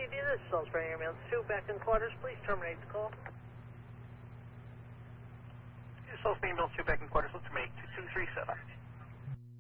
LTD, this is Salisbury Ambulance 2, back in quarters. Please terminate the call. Salisbury Ambulance 2, back in quarters. Let's terminate 2237.